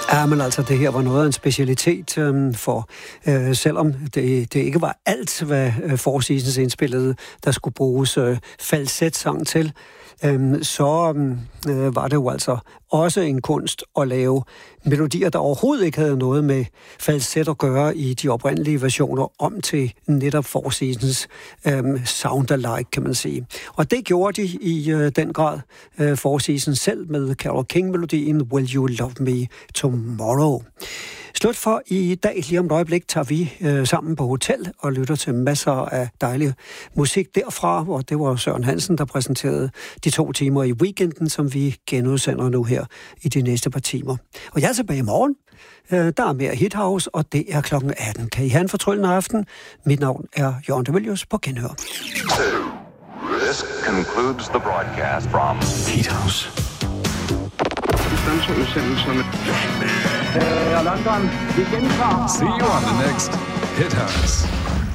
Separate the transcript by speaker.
Speaker 1: Ja, men altså, det her var noget af en specialitet, for selvom det ikke var alt, hvad Four Seasons indspillede, der skulle bruges falsetsang til, så var det jo altså også en kunst at lave melodier, der overhovedet ikke havde noget med falset at gøre i de oprindelige versioner, om til netop Four Seasons sound-alike, kan man sige. Og det gjorde de i den grad, Four Seasons selv med Carole King-melodien Will You Love Me Tomorrow. Slut for i dag. Lige om et øjeblik tager vi sammen på hotel og lytter til masser af dejlig musik derfra, hvor det var Søren Hansen, der præsenterede de 2 timer i weekenden, som vi genudsender nu her i de næste par timer. Og jeg er tilbage i morgen. Der er mere Hit House, og det er klokken 18. Kan I have en fortryllende aften? Mit navn er Jørgen de Villius på Genhør.
Speaker 2: This concludes the broadcast from
Speaker 3: Hit House.
Speaker 4: London, vi gentager.
Speaker 3: See you on the next Hit House.